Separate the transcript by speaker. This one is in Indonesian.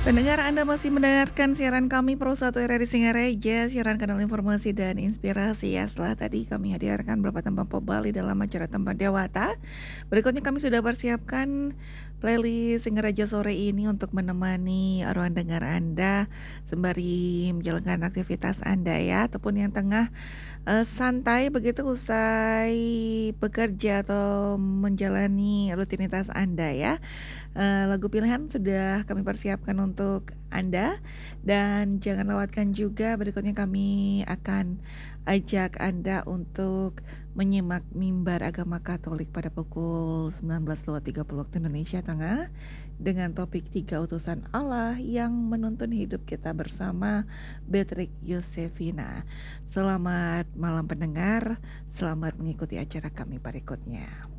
Speaker 1: Pendengar Anda masih mendengarkan siaran kami Pro 1 RRI Singareja, siaran kanal informasi dan inspirasi ya. Setelah tadi kami hadirkan beberapa tempat Bali dalam acara Tempat Dewata. Berikutnya kami sudah persiapkan playlist Singareja sore ini untuk menemani ruang dengar Anda sembari menjalankan aktivitas Anda ya, ataupun yang tengah santai begitu usai bekerja atau menjalani rutinitas Anda ya. Lagu pilihan sudah kami persiapkan untuk Anda dan jangan lewatkan juga berikutnya kami akan ajak Anda untuk menyimak Mimbar Agama Katolik pada pukul 19.30 waktu Indonesia Tengah dengan topik 3 utusan Allah yang menuntun hidup kita bersama Beatrix Yosefina. Selamat malam pendengar, selamat mengikuti acara kami berikutnya.